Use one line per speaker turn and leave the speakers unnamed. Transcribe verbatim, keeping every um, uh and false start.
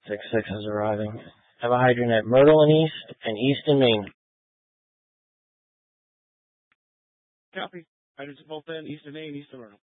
six six is arriving. Have a hydrant at Myrtle and East and East and Main.
Copy. Hydrants at both end, East and Main, East and Myrtle.